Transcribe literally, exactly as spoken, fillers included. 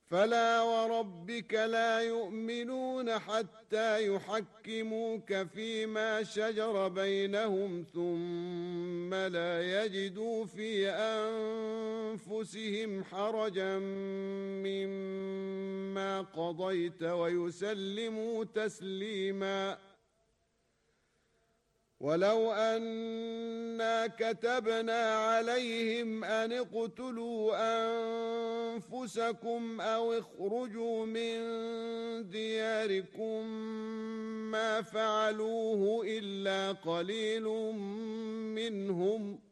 فلا وربك لا يؤمنون حتى يحكموك فيما شجر بينهم ثم لا يجدوا في أنفسهم حرجا مما قضيت ويسلموا تسليما. ولو أنا كتبنا عليهم أن اقتلوا أنفسكم أو اخرجوا من دياركم ما فعلوه إلا قليل منهم